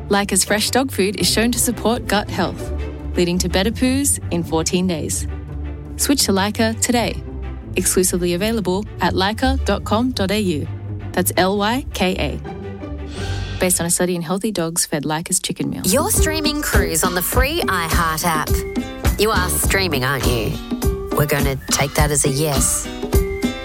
Lyca's fresh dog food is shown to support gut health, leading to better poos in 14 days. Switch to Lyca today. Exclusively available at lyca.com.au. That's Lyka. Based on a study in healthy dogs fed Lyca's chicken meal. You're streaming Cruise on the free iHeart app. You are streaming, aren't you? We're going to take that as a yes.